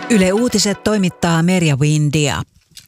Yle Uutiset toimittaa Merja Windia.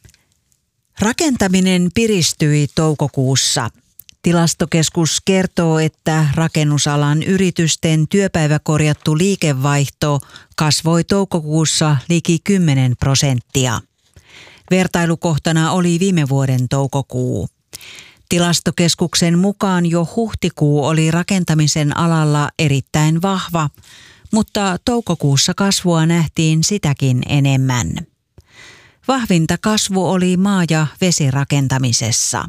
Rakentaminen piristyi toukokuussa. Tilastokeskus kertoo, että rakennusalan yritysten työpäiväkorjattu liikevaihto kasvoi toukokuussa liki 10%. Vertailukohtana oli viime vuoden toukokuu. Tilastokeskuksen mukaan jo huhtikuu oli rakentamisen alalla erittäin vahva, mutta toukokuussa kasvua nähtiin sitäkin enemmän. Vahvinta kasvu oli maa- ja vesirakentamisessa.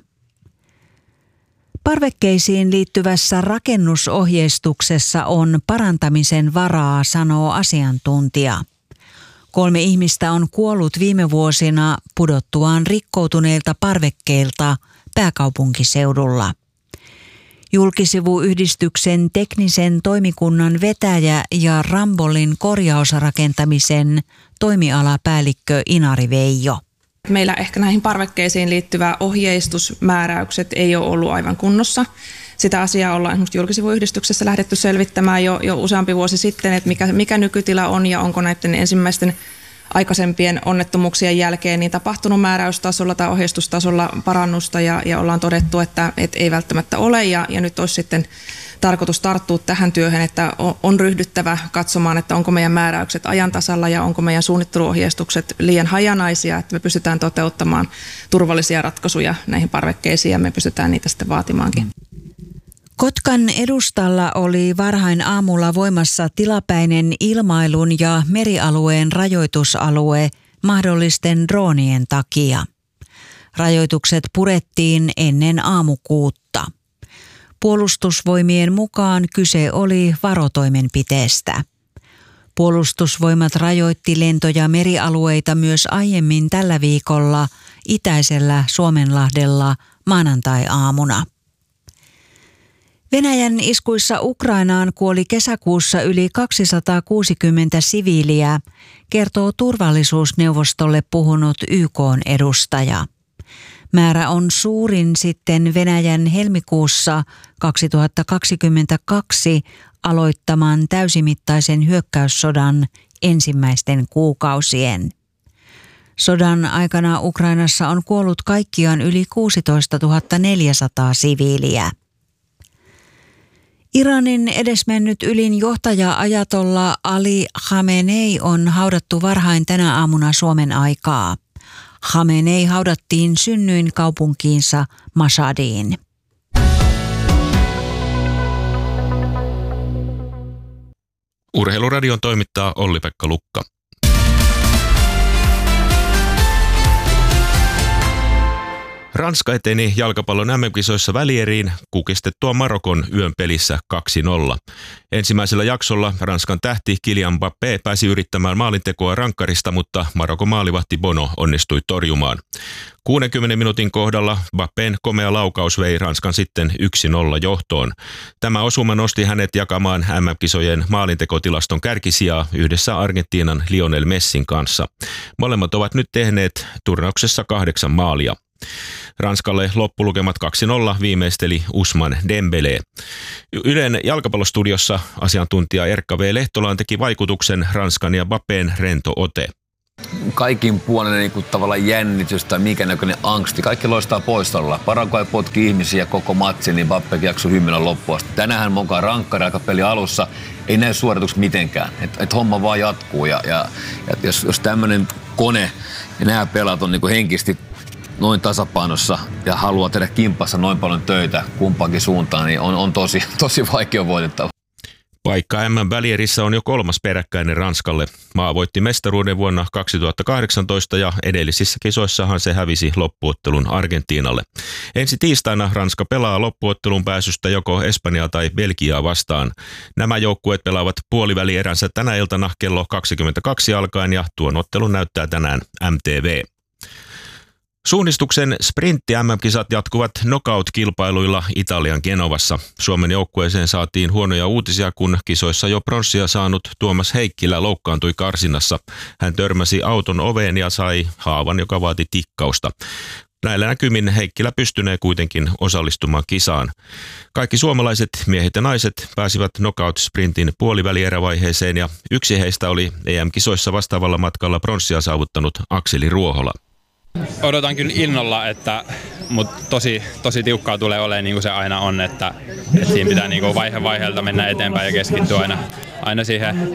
Parvekkeisiin liittyvässä rakennusohjeistuksessa on parantamisen varaa, sanoo asiantuntija. 3 ihmistä on kuollut viime vuosina pudottuaan rikkoutuneilta parvekkeilta pääkaupunkiseudulla. Julkisivuyhdistyksen teknisen toimikunnan vetäjä ja Rambollin korjausrakentamisen toimialapäällikkö Inari Veijo. Meillä ehkä näihin parvekkeisiin liittyvä ohjeistusmääräykset ei ole ollut aivan kunnossa. Sitä asiaa ollaan esimerkiksi julkisivuyhdistyksessä lähdetty selvittämään jo useampi vuosi sitten, että mikä nykytila on ja onko näiden ensimmäisten aikaisempien onnettomuuksien jälkeen niin tapahtunut määräystasolla tai ohjeistustasolla parannusta ja ollaan todettu, että ei välttämättä ole ja nyt olisi sitten tarkoitus tarttua tähän työhön, että on ryhdyttävä katsomaan, että onko meidän määräykset ajan tasalla ja onko meidän suunnitteluohjeistukset liian hajanaisia, että me pystytään toteuttamaan turvallisia ratkaisuja näihin parvekkeisiin ja me pystytään niitä sitten vaatimaankin. Kotkan edustalla oli varhain aamulla voimassa tilapäinen ilmailun ja merialueen rajoitusalue mahdollisten droonien takia. Rajoitukset purettiin ennen aamukuutta. Puolustusvoimien mukaan kyse oli varotoimenpiteestä. Puolustusvoimat rajoitti lento- ja merialueita myös aiemmin tällä viikolla itäisellä Suomenlahdella maanantai-aamuna. Venäjän iskuissa Ukrainaan kuoli kesäkuussa yli 260 siviiliä, kertoo turvallisuusneuvostolle puhunut YK:n edustaja. Määrä on suurin sitten Venäjän helmikuussa 2022 aloittaman täysimittaisen hyökkäyssodan ensimmäisten kuukausien. Sodan aikana Ukrainassa on kuollut kaikkiaan yli 16 400 siviiliä. Iranin edesmennyt ylin johtaja ajatolla Ali Khamenei on haudattu varhain tänä aamuna Suomen aikaa. Khamenei haudattiin synnyinkaupunkiinsa Mashhadiin. Urheiluradion toimittaa Olli-Pekka Lukka. Ranska eteni jalkapallon MM-kisoissa välieriin kukistettua Marokon yön pelissä 2-0. Ensimmäisellä jaksolla Ranskan tähti Kylian Mbappé pääsi yrittämään maalintekoa rankkarista, mutta Marokon maalivahti Bono onnistui torjumaan. 60 minuutin kohdalla Mbappén komea laukaus vei Ranskan sitten 1-0 johtoon. Tämä osuma nosti hänet jakamaan MM-kisojen maalintekotilaston kärkisijaa yhdessä Argentiinan Lionel Messin kanssa. Molemmat ovat nyt tehneet turnauksessa 8 maalia. Ranskalle loppulukemat 2-0 viimeisteli Ousmane Dembélé. Ylen jalkapallostudiossa asiantuntija Erkka V. Lehtolaan teki vaikutuksen Ranskan ja Mbappén rento ote. Kaikin puolinen niin tavallaan jännitys tai mikä näköinen angsti. Kaikki loistaa poissaololla. Paraguay potki ihmisiä koko matsin, niin Mbappé jaksoi hymyillä loppuun asti. Tänään mukaan rankkari aika peli alussa. Ei näy suoritukset mitenkään. Et homma vaan jatkuu. Ja jos tämmöinen kone ja nämä pelaat on niin henkisesti noin tasapainossa ja haluaa tehdä kimppassa noin paljon töitä kumpaankin suuntaan, niin on tosi vaikea voitettava. Paikka MM-välierissä on jo 3. peräkkäinen Ranskalle. Maa voitti mestaruuden vuonna 2018 ja edellisissä kisoissahan se hävisi loppuottelun Argentiinalle. Ensi tiistaina Ranska pelaa loppuottelun pääsystä joko Espanjaa tai Belgiaa vastaan. Nämä joukkueet pelaavat puolivälieränsä tänä iltana kello 22 alkaen ja tuon ottelun näyttää tänään MTV. Suunnistuksen sprintti MM-kisat jatkuvat knockout-kilpailuilla Italian Genovassa. Suomen joukkueeseen saatiin huonoja uutisia, kun kisoissa jo pronssia saanut Tuomas Heikkilä loukkaantui karsinnassa. Hän törmäsi auton oveen ja sai haavan, joka vaati tikkausta. Näillä näkymin Heikkilä pystynee kuitenkin osallistumaan kisaan. Kaikki suomalaiset miehet ja naiset pääsivät knockout-sprintin puolivälierävaiheeseen ja yksi heistä oli EM-kisoissa vastaavalla matkalla pronssia saavuttanut Akseli Ruohola. Odotan kyllä innolla, mutta tosi tiukkaa tulee olemaan niin kuin se aina on, että siinä pitää niin kuin vaihe vaiheelta mennä eteenpäin ja keskittyä aina siihen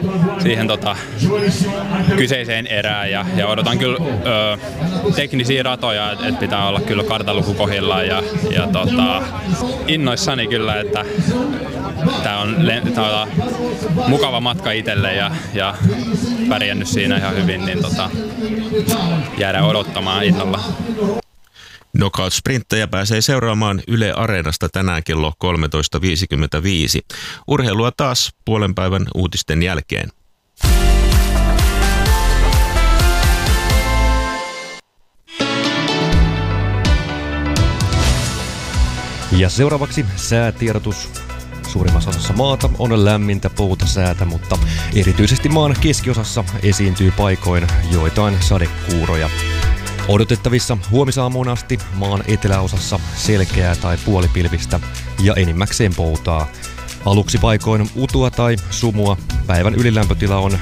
kyseiseen erään ja odotan kyllä teknisiä ratoja, että pitää olla kyllä kartaluku kohdillaan ja innoissani kyllä, että tämä on mukava matka itselle ja pärjännyt siinä ihan hyvin, niin jäädään odottamaan innolla. Knockout-sprinttejä pääsee seuraamaan Yle Areenasta tänään kello 13.55. Urheilua taas puolen päivän uutisten jälkeen. Ja seuraavaksi säätiedotus. Suurimmassa osassa maata on lämmintä poutasäätä, mutta erityisesti maan keskiosassa esiintyy paikoin joitain sadekuuroja. Odotettavissa huomisaamuun asti maan eteläosassa selkeää tai puolipilvistä ja enimmäkseen poutaa. Aluksi paikoin utua tai sumua. Päivän ylilämpötila on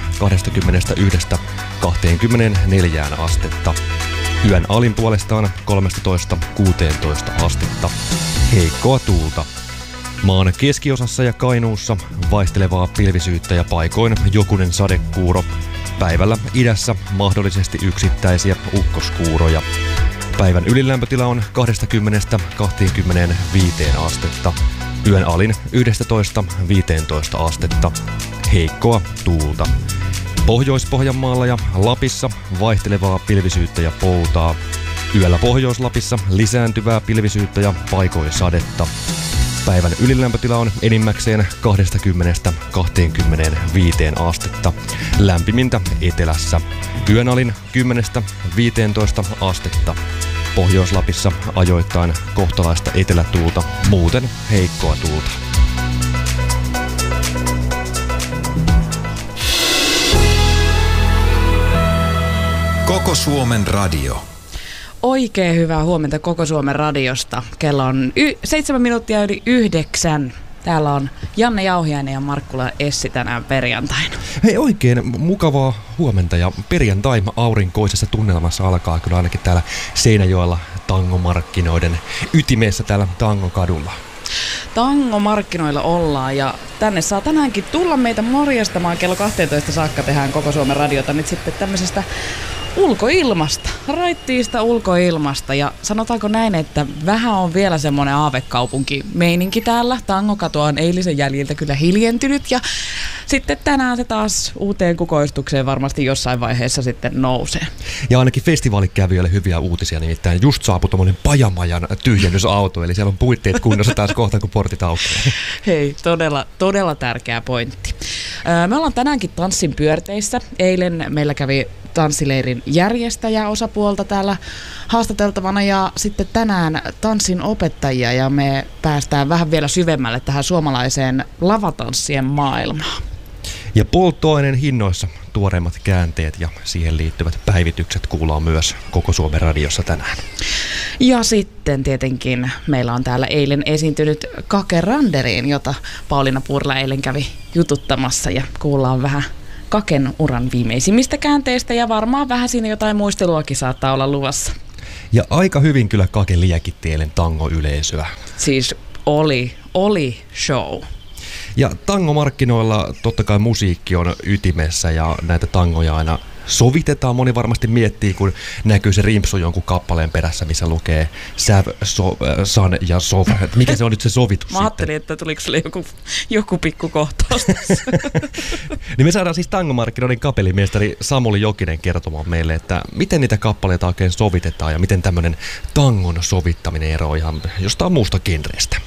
21–24 astetta. Yön alin puolestaan 13–16 astetta. Heikkoa tuulta. Maan keskiosassa ja Kainuussa vaihtelevaa pilvisyyttä ja paikoin jokunen sadekuuro. Päivällä idässä mahdollisesti yksittäisiä ukkoskuuroja. Päivän ylilämpötila on 20–25 astetta. Yön alin 11–15 astetta. Heikkoa tuulta. Pohjois-Pohjanmaalla ja Lapissa vaihtelevaa pilvisyyttä ja poutaa. Yöllä Pohjois-Lapissa lisääntyvää pilvisyyttä ja paikoin sadetta. Päivän ylilämpötila on enimmäkseen 20–25 astetta. Lämpimintä etelässä. Yön alin 10–15 astetta. Pohjois-Lapissa ajoittain kohtalaista etelätuulta, muuten heikkoa tuulta. Koko Suomen radio. Oikein hyvää huomenta Koko Suomen radiosta. Kello on 7 minuuttia yli 9. Täällä on Janne Jauhiainen ja Markkula Essi tänään perjantaina. Hei, oikein mukavaa huomenta ja perjantai aurinkoisessa tunnelmassa alkaa kyllä ainakin täällä Seinäjoella tangomarkkinoiden ytimessä täällä Tangokadulla. Tangomarkkinoilla ollaan ja tänne saa tänäänkin tulla meitä morjastamaan. Kello 12 saakka tehdään Koko Suomen radiota nyt sitten tämmöisestä ulkoilmasta, raittiista ulkoilmasta ja sanotaanko näin, että vähän on vielä semmoinen aavekaupunki-meininki täällä. Tangokatu on eilisen jäljiltä kyllä hiljentynyt ja sitten tänään se taas uuteen kukoistukseen varmasti jossain vaiheessa sitten nousee. Ja ainakin festivaalikävijöille hyviä uutisia, nimittäin just saapui tommonen Pajamajan tyhjennysauto, eli siellä on puitteet kunnossa taas kohta kun portit aukeaa. Hei, todella tärkeä pointti. Me ollaan tänäänkin tanssin pyörteissä. Eilen meillä kävi tanssileirin järjestäjä osapuolta täällä haastateltavana ja sitten tänään tanssin opettajia ja me päästään vähän vielä syvemmälle tähän suomalaiseen lavatanssien maailmaan. Ja polttoaineen hinnoissa tuoreimmat käänteet ja siihen liittyvät päivitykset kuullaan myös Koko Suomen radiossa tänään. Ja sitten tietenkin meillä on täällä eilen esiintynyt Kake Randeriin, jota Pauliina Purla eilen kävi jututtamassa ja kuullaan vähän Kaken uran viimeisimmistä käänteistä ja varmaan vähän siinä jotain muisteluakin saattaa olla luvassa. Ja aika hyvin kyllä Kake liekitti eilen tango-yleisöä. Siis oli show. Ja tangomarkkinoilla totta kai musiikki on ytimessä ja näitä tangoja aina sovitetaan. Moni varmasti miettii, kun näkyy se rimpsu jonkun kappaleen perässä, missä lukee säv, san ja sov. Mikä se on nyt se sovitus? Mä ajattelin, että tuliko sulle joku pikku kohtaus tässä. Niin me saadaan siis tangomarkkinoiden kapellimestari Samuli Jokinen kertomaan meille, että miten niitä kappaleita oikein sovitetaan ja miten tämmöinen tangon sovittaminen eroaa ihan jostain muusta genrestä.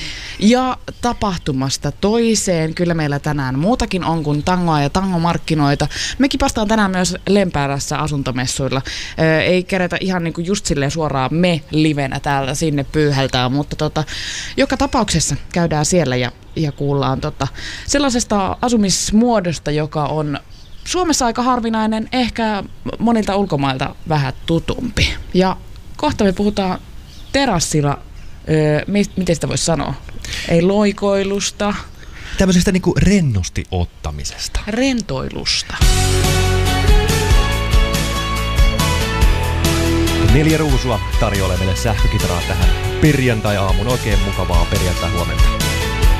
Ja tapahtumasta toiseen. Kyllä meillä tänään muutakin on kuin tangoa ja tangomarkkinoita. Me kipastaan tänään myös Lempäärässä asuntomessuilla. Ei kerätä ihan niin kuin just silleen suoraan me livenä täällä sinne pyyhältää, mutta joka tapauksessa käydään siellä ja kuullaan sellaisesta asumismuodosta, joka on Suomessa aika harvinainen, ehkä monilta ulkomailta vähän tutumpi. Ja kohta me puhutaan terassilla, miten sitä voisi sanoa? Ei loikoilusta. Tämmöisestä niinku rennosti ottamisesta. Rentoilusta. 4 ruusua tarjoilee meille sähkökitaraa tähän perjantai-aamun. Oikein mukavaa perjantai-huomenta.